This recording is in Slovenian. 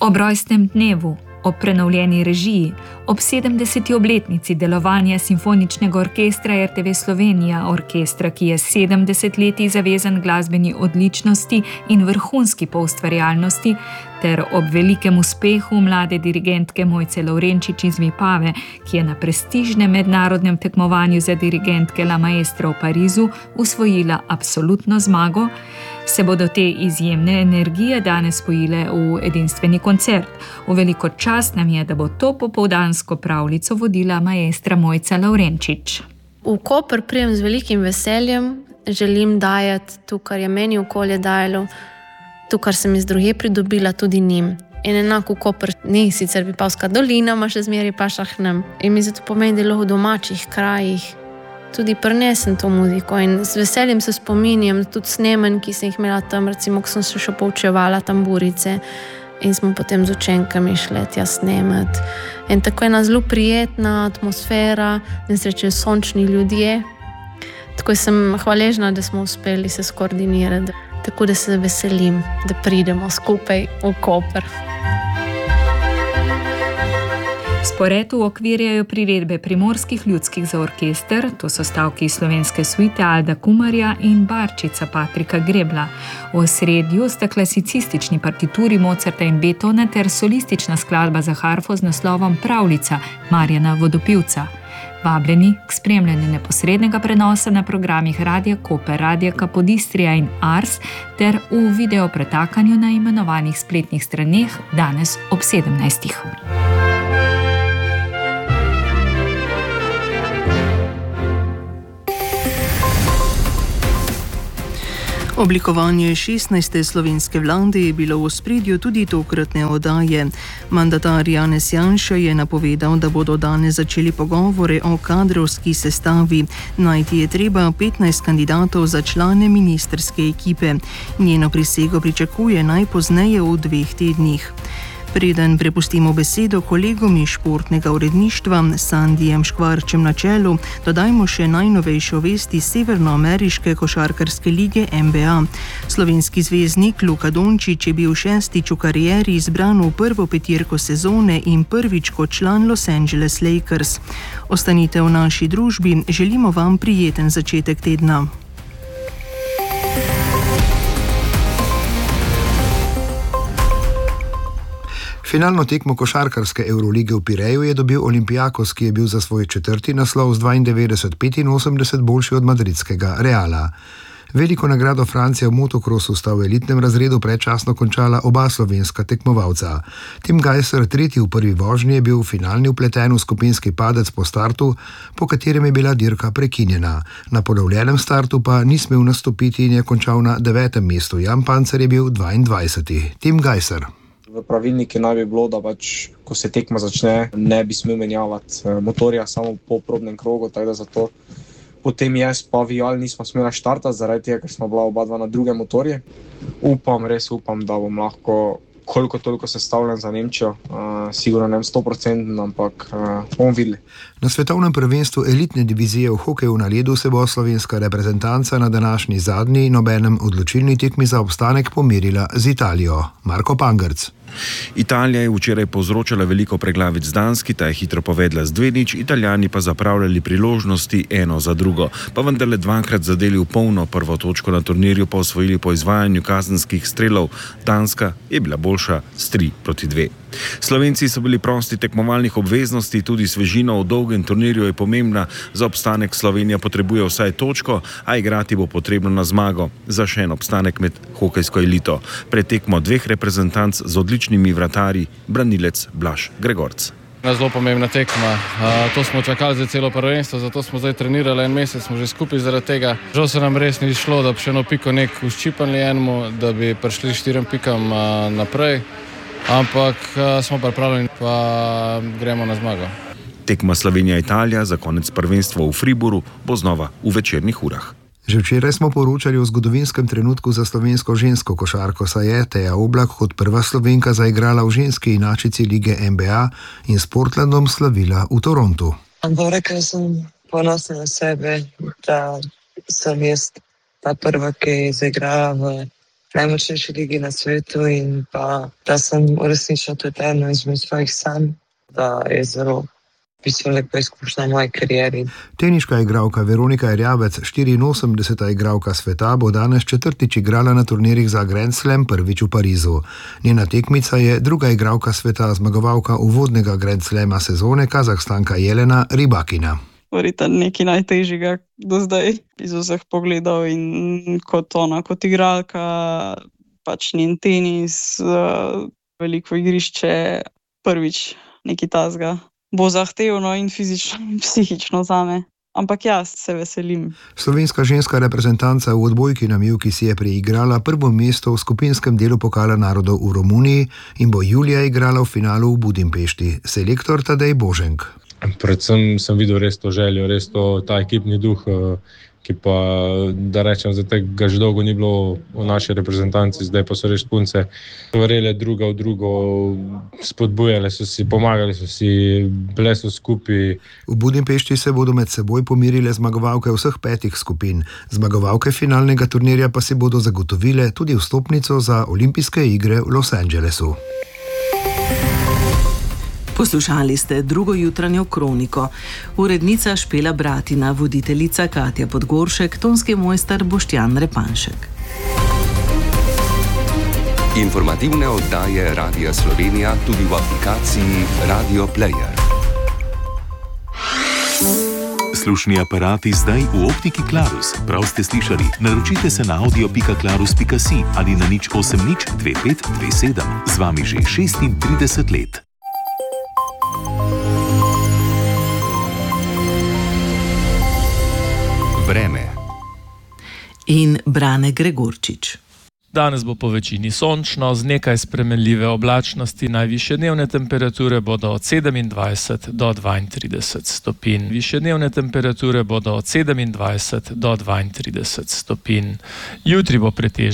Ob rojstnem dnevu, ob prenovljeni režiji, ob 70. obletnici delovanja Simfoničnega orkestra RTV Slovenija, orkestra, ki je 70 letij zavezan glasbeni odličnosti in vrhunski poustvarjalnosti, ter ob velikem uspehu mlade dirigentke Mojce Lavrenčič iz Vipave, ki je na prestižnem mednarodnem tekmovanju za dirigentke La Maestra v Parizu usvojila absolutno zmago, se bodo te izjemne energije danes spojile v edinstveni koncert. V veliko čast nam je, da bo to popoldansko pravljico vodila maestra Mojca Lavrenčič. V Koper prijem z velikim veseljem, želim dajati to, kar je meni okolje dajalo, to, kar sem iz drugje pridobila, tudi njim. In enako Koper ni sicer Vipavska dolina, ima še zmeraj pa Šahnem. In mi zato pomeni, da lahko v domačih krajih tudi prinesem to muziko in z veseljem se spominjam tudi snemanj, ki sem jih imela tam, recimo, ko sem se še poučevala tamburice in smo potem z učenkami šli tja snemati. In tako je ena zelo prijetna atmosfera, nesreče sončni ljudje. Tako sem hvaležna, da smo uspeli se skoordinirati, tako da se veselim, da pridemo skupaj v Koper. Spored uokvirjajo priredbe Primorskih ljudskih za orkester, to so stavki slovenske suite Alda Kumarja in Barčica Patrika Grebla. V osredju sta klasicistični partituri Mozarta in Beethovna ter solistična skladba za harfo z naslovom Pravljica Marjana Vodopivca. Vabljeni k spremljanju neposrednega prenosa na programih Radia Koper, Radia Kapodistrija in Ars ter v video pretakanju na imenovanih spletnih straneh danes ob 17. Oblikovanje 16. slovenske vlade je bilo v ospredju tudi tokratne oddaje. Mandatar Janez Janša je napovedal, da bodo danes začeli pogovore o kadrovski sestavi. Najti je treba 15 kandidatov za člane ministrske ekipe. Njeno prisego pričakuje najpozneje v 2 tednih. Preden prepustimo besedo kolegom iz športnega uredništva s Sandijem Škvarčem na čelu, dodajmo še najnovejšo vest iz severnoameriške košarkarske lige NBA. Slovenski zvezdnik Luka Dončić je bil 6. v karieri izbran v prvo petirko sezone in prvič kot član Los Angeles Lakers. Ostanite v naši družbi, želimo vam prijeten začetek tedna. Finalno tekmo košarkarske Evrolige v Pireju je dobil Olympiakos, ki je bil za svoj 4. naslov z 92-85 boljši od madridskega Reala. Veliko nagrado Francija v motokrosu sta v elitnem razredu predčasno končala oba slovenska tekmovalca. Tim Gajser, 3. v prvi vožnji, je bil v finalni vpleten v skupinski padec po startu, po katerem je bila dirka prekinjena. Na ponovljenem startu pa ni smel nastopiti in je končal na 9. mestu. Jan Pancer je bil 22. Tim Gajser. V pravilniki naj bi bilo, da ko se tekma začne, ne bi smel menjavati motorja samo po probnem krogu, tako da zato potem jaz pa Vial nismo smela štartati, zaradi tega, ker smo bila oba dva na drugem motorju. Res upam, da bom lahko koliko toliko sestavljen za Nemčijo, sigurno ne 100%, ampak bomo videli. Na svetovnem prvenstvu elitne divizije v hokeju na ledu se bo slovenska reprezentanca na današnji zadnji in obenem odločilni tekmi za obstanek pomerila z Italijo. Marko Pangrc. Italija je včeraj povzročala veliko preglavic Danski, ta je hitro povedla z 2:0, Italijani pa zapravljali priložnosti eno za drugo, pa vendarle dvakrat zadeli v polno prvo točko na turnirju, pa osvojili po izvajanju kazenskih strelov. Danska je bila boljša s 3-2. Slovenci so bili prosti tekmovalnih obveznosti, tudi svežina v dolgem turnirju je pomembna. Za obstanek Slovenija potrebuje vsaj točko, a igrati bo potrebno na zmago za še en obstanek med hokejsko elito. Pred tekmo 2 reprezentanc z odličnimi vratarji, branilec Blaž Gregorc. Zelo pomembna tekma. To smo čakali za celo prvenstvo, zato smo zdaj trenirali 1 mesec, smo že skupaj zaradi tega. Žal se nam res ni šlo, da bi še eno piko uščipali enemu, da bi prišli 4 pikam naprej. Ampak smo pripravljeni, pa gremo na zmago. Tekma Slovenija-Italija za konec prvenstva v Fribourgu bo znova v večernih urah. Že včeraj smo poročali o zgodovinskem trenutku za slovensko žensko košarko, saj je Teja Oblak kot prva Slovenka zaigrala v ženski inačici lige NBA in s Portlandom slavila v Torontu. Rekla sem ponosna na sebe, da sem jaz ta prva, ki je zaigrala v najmočnejši ligi na svetu in pa, da sem uresničila tudi eno izmed svojih sanj, da je zelo lepa izkušnja v moji karieri. Teniška igralka Veronika Erjavec, 84. igralka sveta, bo danes četrtič igrala na turnirjih za Grand Slam, prvič v Parizu. Njena tekmica je druga igralka sveta, zmagovalka uvodnega Grand Slama sezone, Kazahstanka Jelena Rybakina. Verjetno nekaj najtežjega do zdaj iz vseh pogledov in kot igralka, pač njen tenis, veliko igrišče, prvič nekaj tazga. Bo zahtevno in fizično in psihično zame. Ampak jaz se veselim. Slovenska ženska reprezentanca v odbojki na mivki si je priigrala prvo mesto v skupinskem delu Pokala narodov v Romuniji in bo julija igrala v finalu v Budimpešti. Selektor Tadej Boženk. Predvsem sem videl res to željo, res ta ekipni duh, ki pa, da rečem, ga že dolgo ni bilo v naši reprezentanci, zdaj pa so res punce verjele druga v drugo, spodbujale so si, pomagali so si, bile so skupaj. V Budimpešti se bodo med seboj pomirile zmagovalke vseh 5 skupin. Zmagovalke finalnega turnirja pa si bodo zagotovile tudi vstopnico za olimpijske igre v Los Angelesu. Poslušali ste drugo jutranjo kroniko. Urednica Špela Bratina, voditeljica Katja Podgoršek, tonski mojster Boštjan Repanšek. Informativne oddaje Radia Slovenija tudi v aplikaciji Radio Player. Slušni aparati zdaj v optiki Clarus. Prav ste slišali. Naročite se na audio.clarus.si ali na 0802527. Z vami že 36 let. Vreme. In Brane Gregorčič. Danes bo po večini sončno, z nekaj spremenljive oblačnosti. Najvišje dnevne temperature bodo od 27 do 32 stopinj. Višje dnevne temperature bodo od 27 do 32 stopinj. Jutri bo pretežno